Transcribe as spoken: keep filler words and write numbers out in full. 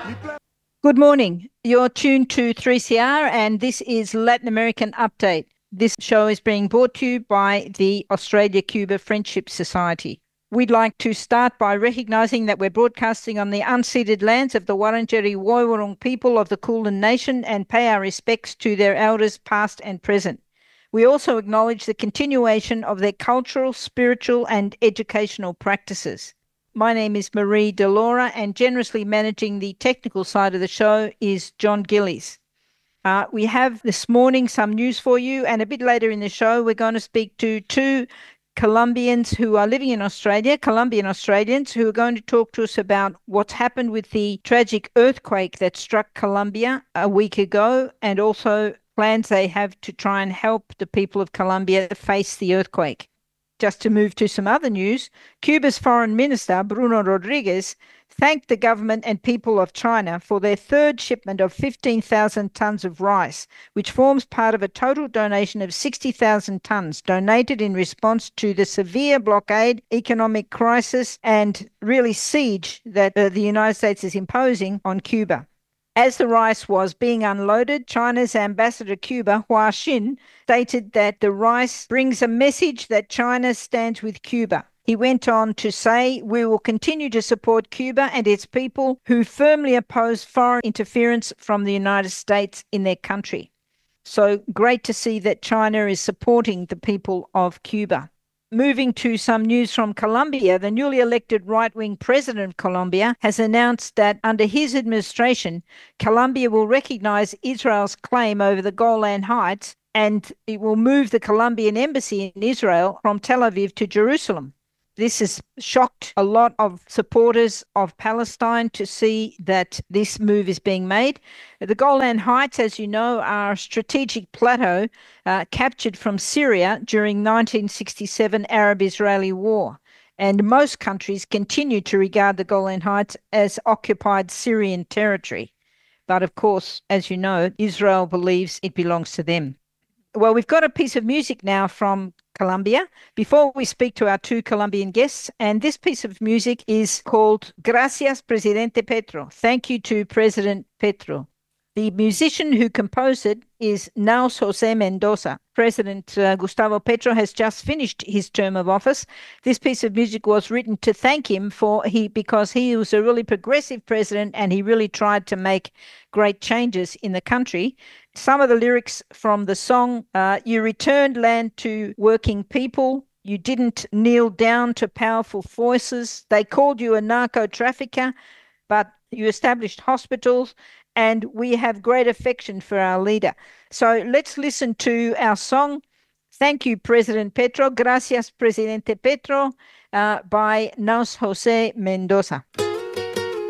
Good morning. You're tuned to three C R and this is Latin American Update. This show is being brought to you by the Australia-Cuba Friendship Society. We'd like to start by recognising that we're broadcasting on the unceded lands of the Wurundjeri Woiwurrung people of the Kulin Nation and pay our respects to their elders past and present. We also acknowledge the continuation of their cultural, spiritual and educational practices. My name is Marie Delora and generously managing the technical side of the show is John Gillies. Uh, we have this morning some news for you, and a bit later in the show we're going to speak to two Colombians who are living in Australia, Colombian Australians, who are going to talk to us about what's happened with the tragic earthquake that struck Colombia a week ago, and also plans they have to try and help the people of Colombia face the earthquake. Just to move to some other news, Cuba's Foreign Minister, Bruno Rodriguez, thanked the government and people of China for their third shipment of fifteen thousand tonnes of rice, which forms part of a total donation of sixty thousand tonnes donated in response to the severe blockade, economic crisis, and really siege that uh, the United States is imposing on Cuba. As the rice was being unloaded, China's ambassador to Cuba, Hua Xin, stated that the rice brings a message that China stands with Cuba. He went on to say, "We will continue to support Cuba and its people who firmly oppose foreign interference from the United States in their country." So great to see that China is supporting the people of Cuba. Moving to some news from Colombia, the newly elected right-wing president of Colombia has announced that under his administration, Colombia will recognize Israel's claim over the Golan Heights, and it will move the Colombian embassy in Israel from Tel Aviv to Jerusalem. This has shocked a lot of supporters of Palestine to see that this move is being made. The Golan Heights, as you know, are a strategic plateau uh, captured from Syria during nineteen sixty-seven Arab-Israeli War. And most countries continue to regard the Golan Heights as occupied Syrian territory. But of course, as you know, Israel believes it belongs to them. Well, we've got a piece of music now from Colombia before we speak to our two Colombian guests, and this piece of music is called Gracias, Presidente Petro. Thank you to President Petro. The musician who composed it is Naus Jose Mendoza. President uh, Gustavo Petro has just finished his term of office. This piece of music was written to thank him for he because he was a really progressive president and he really tried to make great changes in the country. Some of the lyrics from the song, uh, you returned land to working people. You didn't kneel down to powerful forces. They called you a narco trafficker, but you established hospitals, and we have great affection for our leader. So let's listen to our song, Thank You, President Petro, Gracias, Presidente Petro, uh, by Naus Jose Mendoza.